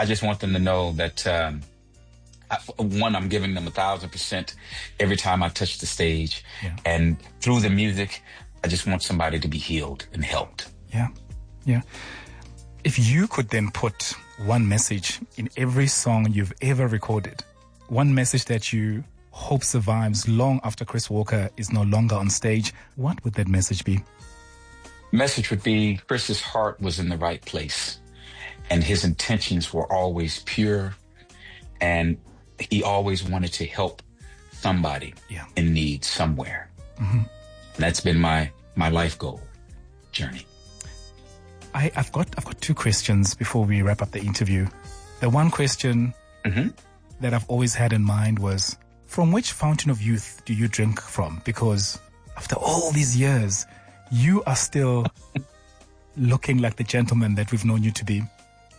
I just want them to know that, one, I'm giving them 1,000% every time I touch the stage. Yeah. And through the music, I just want somebody to be healed and helped. Yeah. Yeah. If you could then put one message in every song you've ever recorded, one message that you hope survives long after Chris Walker is no longer on stage, what would that message be? Message would be Chris's heart was in the right place and his intentions were always pure and he always wanted to help somebody in need somewhere. Mm-hmm. That's been my life goal journey. I've got two questions before we wrap up the interview. The one question that I've always had in mind was, from which fountain of youth do you drink from? Because after all these years, you are still looking like the gentleman that we've known you to be.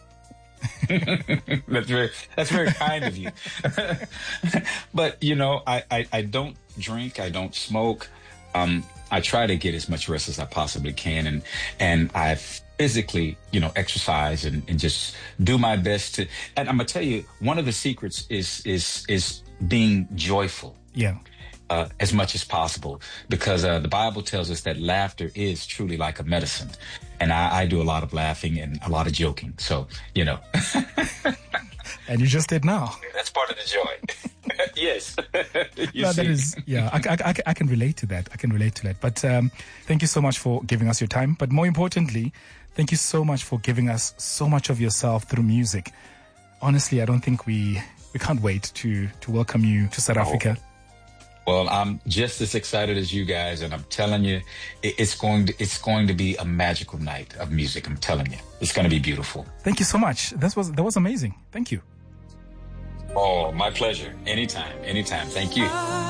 That's very kind of you. But, you know, I don't drink. I don't smoke. I try to get as much rest as I possibly can. And I physically, you know, exercise and just do my best to. And I'm going to tell you, one of the secrets is being joyful. Yeah. As much as possible, because the Bible tells us that laughter is truly like a medicine. And I do a lot of laughing and a lot of joking. So, you know. And you just did now. That's part of the joy. Yes. That is, yeah, I can relate to that. I can relate to that. But thank you so much for giving us your time. But more importantly, thank you so much for giving us so much of yourself through music. Honestly, I don't think we can't wait to welcome you to South Africa. Well, I'm just as excited as you guys, and I'm telling you, it's going to be a magical night of music. I'm telling you, it's going to be beautiful. Thank you so much. That was amazing. Thank you. Oh, my pleasure. Anytime. Thank you.